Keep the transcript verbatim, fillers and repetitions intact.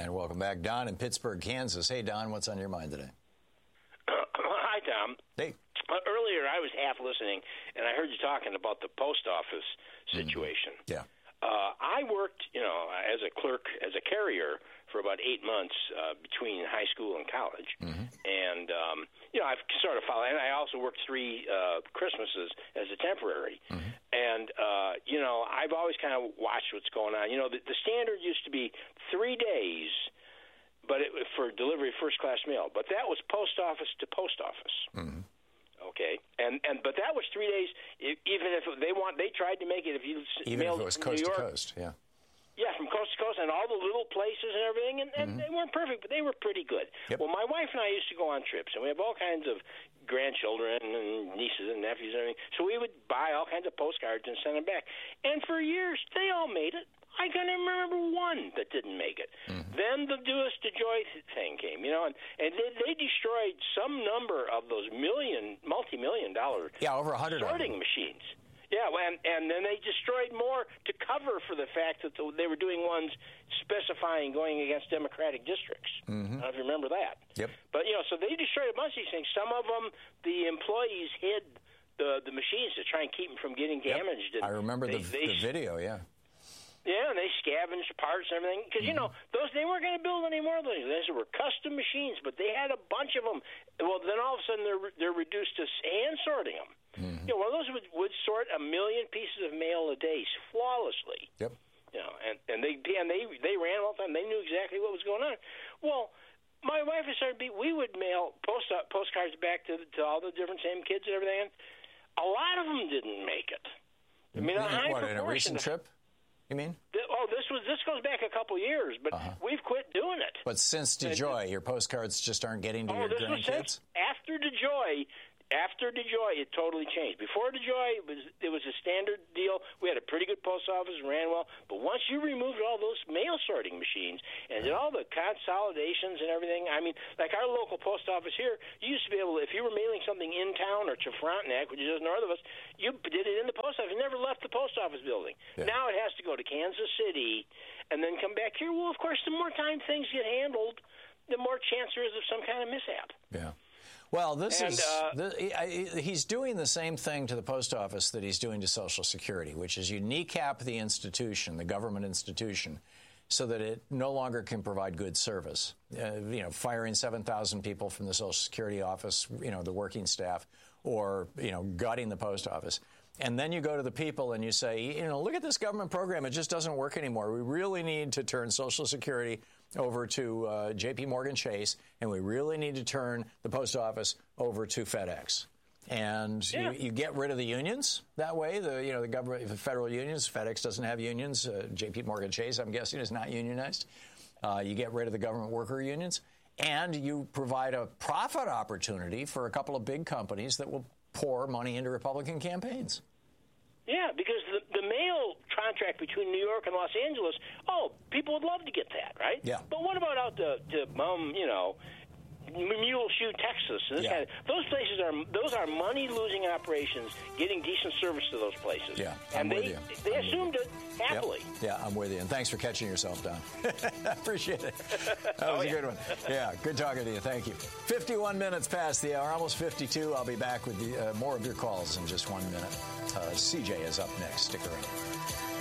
And welcome back, Don in Pittsburgh, Kansas. Hey, Don, what's on your mind today? Uh, hi, Tom. Hey. Uh, earlier, I was half listening, and I heard you talking about the post office situation. Mm-hmm. Yeah. Uh, I worked, you know, as a clerk, as a carrier for about eight months uh, between high school and college. Mm-hmm. And, um, you know, I've sort of followed, and I also worked three uh, Christmases as a temporary. Mm-hmm. And, uh, you know, I've always kind of watched what's going on. You know, the, the standard used to be three days but it, for delivery of first-class mail. But that was post office to post office. Mm-hmm. Okay, and and but that was three days. Even if they want, they tried to make it. If you even if it was coast New York, to coast, yeah, yeah, from coast to coast, and all the little places and everything, and, and mm-hmm. they weren't perfect, but they were pretty good. Yep. Well, my wife and I used to go on trips, and we have all kinds of grandchildren and nieces and nephews and everything. So we would buy all kinds of postcards and send them back. And for years, they all made it. I can't even remember one that didn't make it. Mm-hmm. Then the Do Us to Joy thing came, you know, and, and they, they destroyed some number of those million, multi-million dollar yeah, over a hundred sorting machines. Yeah, and, and then they destroyed more to cover for the fact that the, they were doing ones specifying going against Democratic districts. Mm-hmm. I don't know if you remember that. Yep. But, you know, so they destroyed a bunch of these things. Some of them, the employees hid the, the machines to try and keep them from getting damaged. Yep. And I remember they, the, they, the video, yeah. Yeah, and they scavenged parts and everything. Because, mm-hmm. you know, those they weren't going to build any more of those. Those were custom machines, but they had a bunch of them. Well, then all of a sudden they're, they're reduced to hand sorting them. Mm-hmm. You know, one of those would, would sort a million pieces of mail a day flawlessly. Yep. You know, and, and they and they they ran all the time. They knew exactly what was going on. Well, my wife and started. We would mail post postcards back to to all the different same kids and everything. A lot of them didn't make it. I mean, a high what in a recent of, trip? You mean? Oh, this was this goes back a couple years, but uh-huh. we've quit doing it. But since DeJoy, your postcards just aren't getting to oh, your this grandkids? Was after DeJoy, after DeJoy, it totally changed. Before DeJoy, it was it was a standard deal. We had a pretty good post office, ran well. But once you removed all those mail sorting machines and did all the consolidations and everything, I mean, like our local post office here, you used to be able to, if you were mailing something in town or to Frontenac, which is just north of us, you did it in the post office. You never left the post office building. Yeah. Now it has to go to Kansas City and then come back here. Well, of course, the more time things get handled, the more chance there is of some kind of mishap. Yeah. Well, this and, is uh, the, he's doing the same thing to the post office that he's doing to Social Security, which is you kneecap the institution, the government institution, so that it no longer can provide good service. Uh, you know, firing seven thousand people from the Social Security office, you know, the working staff, or, you know, gutting the post office. And then you go to the people and you say, you know, look at this government program. It just doesn't work anymore. We really need to turn Social Security over to uh, J P Morgan Chase, and we really need to turn the post office over to FedEx. And yeah. you, you get rid of the unions that way. The you know the government, the federal unions. FedEx doesn't have unions. Uh, J P Morgan Chase, I'm guessing, is not unionized. Uh, you get rid of the government worker unions, and you provide a profit opportunity for a couple of big companies that will pour money into Republican campaigns. Yeah, because the, the mail contract between New York and Los Angeles, oh, people would love to get that, right? Yeah. But what about out to, to um, you know, Muleshoe, Texas? And this yeah. kind of, those places are those are money-losing operations, getting decent service to those places. Yeah, I'm and they with you. they I'm assumed it happily. Yep. Yeah, I'm with you. And thanks for catching yourself, Don. I appreciate it. That was oh, a yeah. good one. Yeah, good talking to you. Thank you. fifty-one minutes past the hour, almost fifty-two. I'll be back with the, uh, more of your calls in just one minute. Uh, C J is up next. Stick around.